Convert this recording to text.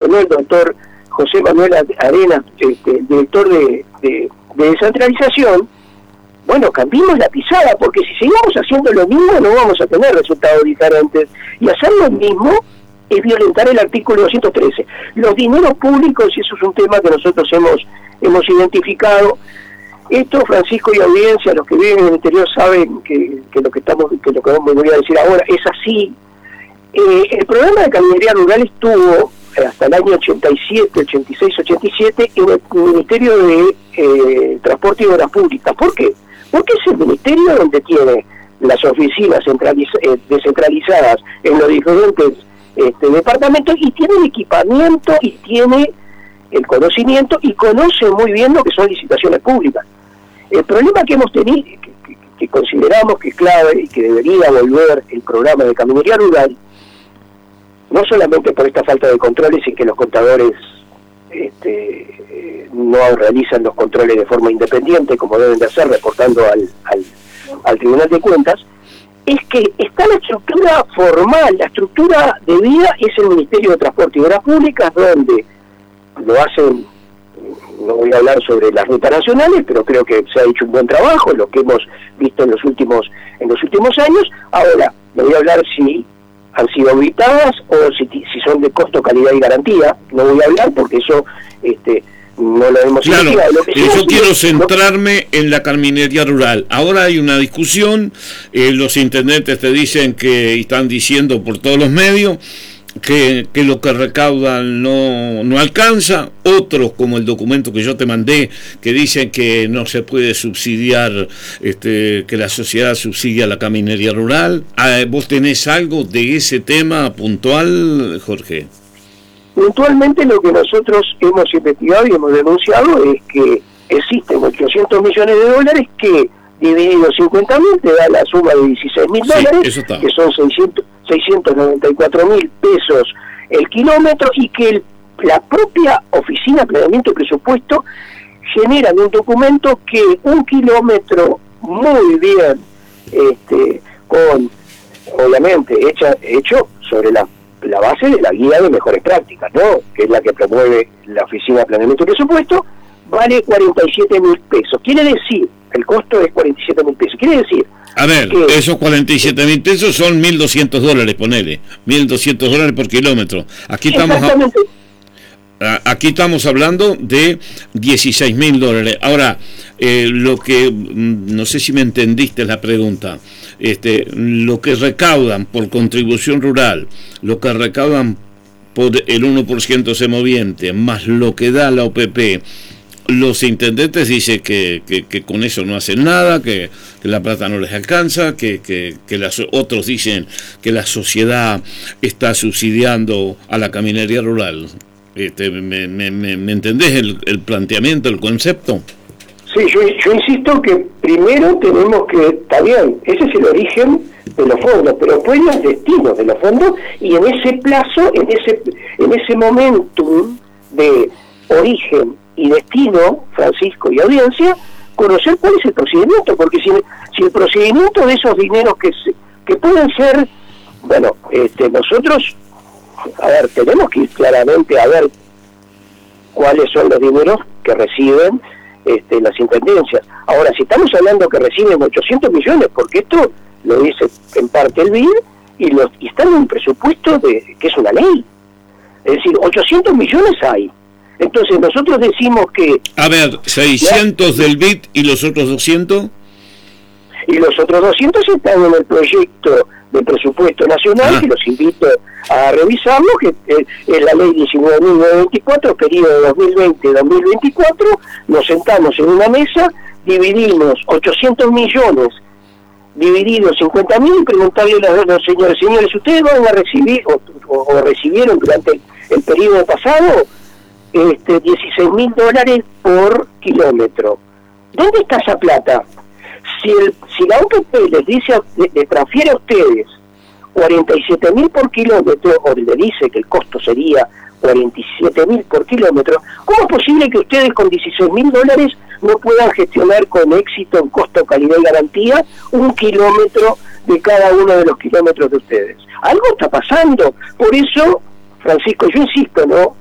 mencionó el doctor José Manuel Arenas, director de descentralización, bueno, cambiemos la pisada, porque si seguimos haciendo lo mismo no vamos a tener resultados diferentes, y hacer lo mismo es violentar el artículo 213. Los dineros públicos, y eso es un tema que nosotros hemos identificado. Esto, Francisco y audiencia, los que viven en el interior saben que lo que me voy a decir ahora es así. El programa de caminería rural estuvo hasta el año 87, 86, 87 en el Ministerio de Transporte y Obras Públicas. ¿Por qué? Porque es el ministerio donde tiene las oficinas descentralizadas en los diferentes departamentos, y tiene el equipamiento y tiene el conocimiento y conoce muy bien lo que son licitaciones públicas. El problema que hemos tenido, que consideramos que es clave y que debería volver el programa de caminería rural, no solamente por esta falta de controles y que los contadores no realizan los controles de forma independiente como deben de hacer, reportando al Tribunal de Cuentas, es que está la estructura formal, la estructura de vida es el Ministerio de Transporte y Obras Públicas, donde lo hacen. No voy a hablar sobre las rutas nacionales, pero creo que se ha hecho un buen trabajo, lo que hemos visto en los últimos años. Ahora, no voy a hablar si han sido auditadas o si son de costo, calidad y garantía. No voy a hablar porque eso no lo hemos investigado. Yo quiero centrarme en la caminería rural. Ahora hay una discusión, los intendentes te dicen y están diciendo por todos los medios que lo que recaudan no alcanza, otros como el documento que yo te mandé que dicen que no se puede subsidiar, que la sociedad subsidia la caminería rural. ¿Vos tenés algo de ese tema puntual, Jorge? Puntualmente lo que nosotros hemos investigado y hemos denunciado es que existen 800 millones de dólares que dividido 50.000 te da la suma de $16.000, que son 694.000 pesos el kilómetro, y que la propia Oficina de Planeamiento y Presupuesto generan un documento que un kilómetro muy bien, obviamente hecho sobre la base de la guía de mejores prácticas, ¿no?, que es la que promueve la Oficina de Planeamiento y Presupuesto, vale 47.000 pesos. Quiere decir, el costo es 47.000 pesos. Quiere decir... A ver, esos 47.000 pesos son $1.200, ponele. $1.200 por kilómetro. Aquí estamos hablando de $16.000. Ahora, lo que... no sé si me entendiste la pregunta. Lo que recaudan por contribución rural, lo que recaudan por el 1% semoviente, más lo que da la OPP... Los intendentes dicen que con eso no hacen nada, que la plata no les alcanza, que otros dicen que la sociedad está subsidiando a la caminería rural. ¿Me entendés el planteamiento, el concepto? Sí, yo insisto que primero tenemos que, está bien, ese es el origen de los fondos, pero fue el destino de los fondos, y en ese plazo, en ese momentum de origen y destino, Francisco y audiencia, conocer cuál es el procedimiento, porque si el procedimiento de esos dineros que pueden ser, bueno, nosotros, a ver, tenemos que ir claramente a ver cuáles son los dineros que reciben las intendencias. Ahora, si estamos hablando que reciben 800 millones, porque esto lo dice en parte el BID, y están en un presupuesto que es una ley, es decir, 800 millones hay. Entonces nosotros decimos que... A ver, 600 del BID y los otros 200... Y los otros 200 están en el proyecto de presupuesto nacional, que los invito a revisarlo, que es la ley 19.924, periodo 2020-2024, nos sentamos en una mesa, dividimos 800 millones, divididos 50.000, y preguntarle a los señores, ¿ustedes van a recibir, o recibieron durante el periodo pasado, $16.000 por kilómetro? ¿Dónde está esa plata? Si la OPP les dice, le transfiere a ustedes 47.000 por kilómetro, o le dice que el costo sería 47.000 por kilómetro, ¿cómo es posible que ustedes con $16.000 no puedan gestionar con éxito, en costo, calidad y garantía, un kilómetro de cada uno de los kilómetros de ustedes? Algo está pasando. Por eso, Francisco, yo insisto, ¿no?